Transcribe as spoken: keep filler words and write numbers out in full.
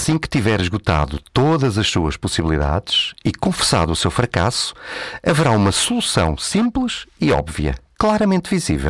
Assim que tiver esgotado todas as suas possibilidades e confessado o seu fracasso, haverá uma solução simples e óbvia, claramente visível.